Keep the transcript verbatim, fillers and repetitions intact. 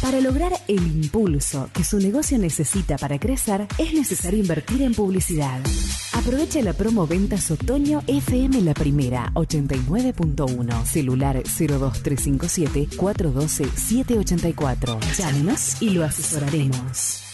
Para lograr el impulso que su negocio necesita para crecer, es necesario invertir en publicidad. Aprovecha la promo Ventas Otoño F M La Primera ochenta y nueve punto uno. Celular cero dos tres cinco siete, cuatro uno dos, siete ocho cuatro. Llámenos y lo asesoraremos.